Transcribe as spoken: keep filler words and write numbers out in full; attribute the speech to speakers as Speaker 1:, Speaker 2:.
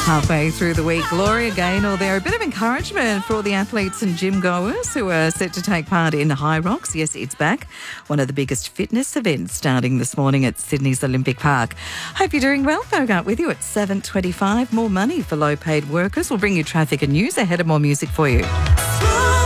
Speaker 1: Halfway through the week, Gloria Gaynor there. A bit of encouragement for all the athletes and gym goers who are set to take part in High Rocks. Yes, it's back. One of the biggest fitness events starting this morning at Sydney's Olympic Park. Hope you're doing well. Bogart with you at seven twenty-five. More money for low-paid workers. We'll bring you traffic and news ahead of more music for you.